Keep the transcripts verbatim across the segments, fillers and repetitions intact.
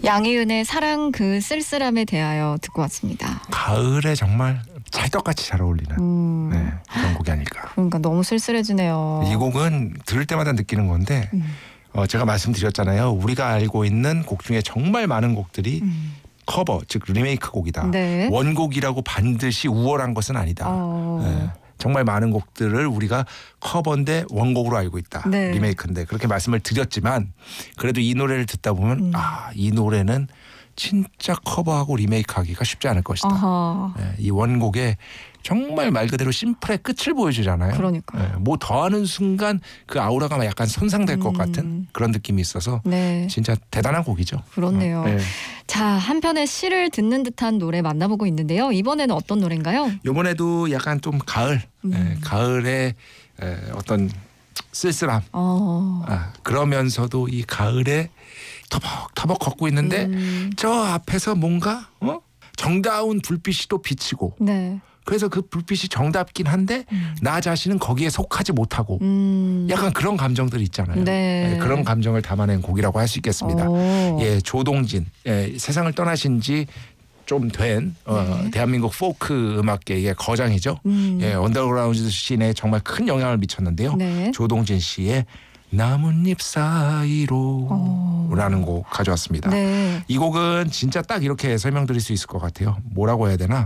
양희은의 사랑 그 쓸쓸함에 대하여 듣고 왔습니다. 가을에 정말 찰떡같이 잘 어울리는 음. 네, 그런 곡이 아닐까. 그러니까 너무 쓸쓸해지네요. 이 곡은 들을 때마다 느끼는 건데 음. 어, 제가 말씀드렸잖아요. 우리가 알고 있는 곡 중에 정말 많은 곡들이 음. 커버, 즉 리메이크 곡이다. 네. 원곡이라고 반드시 우월한 것은 아니다. 어. 네. 정말 많은 곡들을 우리가 커버인데 원곡으로 알고 있다. 네. 리메이크인데 그렇게 말씀을 드렸지만 그래도 이 노래를 듣다 보면 음. 아, 이 노래는 진짜 커버하고 리메이크하기가 쉽지 않을 것이다. 아하. 네, 이 원곡에 정말 말 그대로 심플의 끝을 보여주잖아요. 그러니까요. 네, 뭐 더하는 순간 그 아우라가 약간 손상될 것 음. 같은 그런 느낌이 있어서 네. 진짜 대단한 곡이죠. 그렇네요. 어, 네. 자, 한편의 시를 듣는 듯한 노래 만나보고 있는데요. 이번에는 어떤 노래인가요? 이번에도 약간 좀 가을, 음. 예, 가을의 에, 어떤 쓸쓸함. 어. 아, 그러면서도 이 가을에 터벅터벅 걷고 있는데 음. 저 앞에서 뭔가 어? 정다운 불빛이 또 비치고 네. 그래서 그 불빛이 정답긴 한데 음. 나 자신은 거기에 속하지 못하고 음. 약간 그런 감정들이 있잖아요. 네. 예, 그런 감정을 담아낸 곡이라고 할 수 있겠습니다. 오. 예, 조동진 예, 세상을 떠나신 지 좀 된 어, 네. 대한민국 포크 음악계의 거장이죠. 음. 예, 언더그라운드 씬에 정말 큰 영향을 미쳤는데요. 네. 조동진 씨의 나뭇잎 사이로 오. 라는 곡 가져왔습니다. 네. 이 곡은 진짜 딱 이렇게 설명드릴 수 있을 것 같아요. 뭐라고 해야 되나?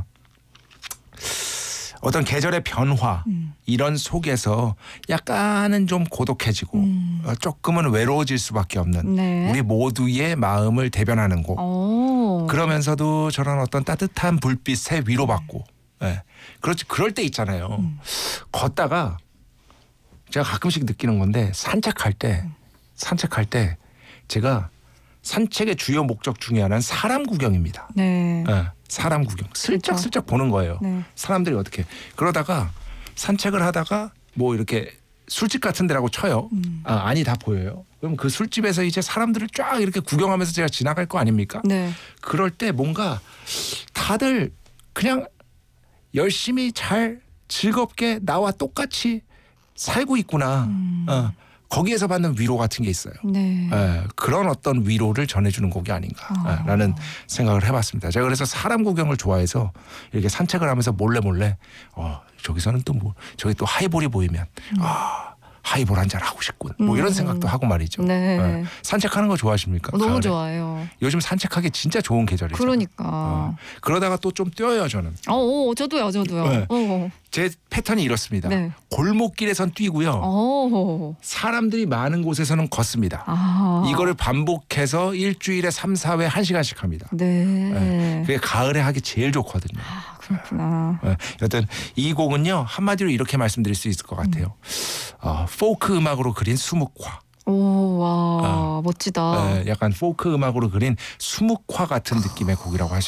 어떤 계절의 변화 음. 이런 속에서 약간은 좀 고독해지고 음. 어, 조금은 외로워질 수밖에 없는 네. 우리 모두의 마음을 대변하는 곡. 오. 그러면서도 저런 어떤 따뜻한 불빛에 위로받고 예. 그렇지 그럴 때 있잖아요. 음. 걷다가 제가 가끔씩 느끼는 건데 산책할 때 음. 산책할 때 제가 산책의 주요 목적 중에 하나는 사람 구경입니다. 네. 예. 사람 구경 슬쩍슬쩍 보는 거예요. 네. 사람들이 어떻게 그러다가 산책을 하다가 뭐 이렇게 술집 같은 데라고 쳐요. 음. 아, 안이 다 보여요. 그럼 그 술집에서 이제 사람들을 쫙 이렇게 구경하면서 제가 지나갈 거 아닙니까? 네. 그럴 때 뭔가 다들 그냥 열심히 잘 즐겁게 나와 똑같이 살고 있구나. 음. 어, 거기에서 받는 위로 같은 게 있어요. 네. 예, 그런 어떤 위로를 전해주는 곡이 아닌가라는 아. 생각을 해봤습니다. 제가 그래서 사람 구경을 좋아해서 이렇게 산책을 하면서 몰래 몰래 어, 저기서는 또 뭐 저기 또 하이볼이 보이면 음. 아 하이볼 한잔 하고 싶군. 뭐 이런 음. 생각도 하고 말이죠. 네. 예. 산책하는 거 좋아하십니까? 너무 가을에? 좋아요. 요즘 산책하기 진짜 좋은 계절이죠. 그러니까. 어. 그러다가 또 좀 뛰어요 저는. 어, 오, 저도요, 저도요. 네. 어. 제 패턴이 이렇습니다. 네. 골목길에선 뛰고요. 어. 사람들이 많은 곳에서는 걷습니다. 아. 이거를 반복해서 일주일에 삼, 사 회 한 시간씩 합니다. 네. 네. 그게 가을에 하기 제일 좋거든요. 아, 그렇구나. 네. 여튼 이 곡은요 한마디로 이렇게 말씀드릴 수 있을 것 같아요. 어, 포크 음악으로 그린 수묵화. 오, 와, 어. 멋지다. 네, 약간 포크 음악으로 그린 수묵화 같은 느낌의 곡이라고 할 수